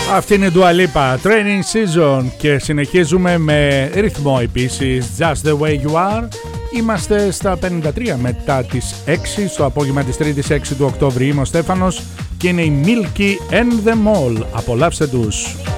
Αυτή είναι η Dua Lipa, Training Season, και συνεχίζουμε με ρυθμό επίσης, Just The Way You Are. Είμαστε στα 53 μετά τις 6 στο απόγευμα της 3ης 6 του Οκτώβρη. Είμαι ο Στέφανος και είναι η Milky and the Mall. Απολαύστε τους.